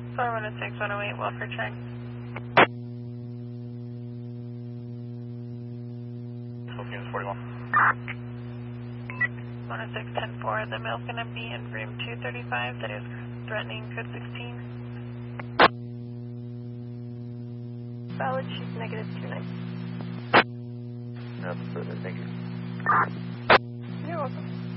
416 108, welfare check. 41. 106 10-4, the mail's going to be in room 235, that is threatening code 16. Valid, she's negative 29. Absolutely, thank you. You're welcome.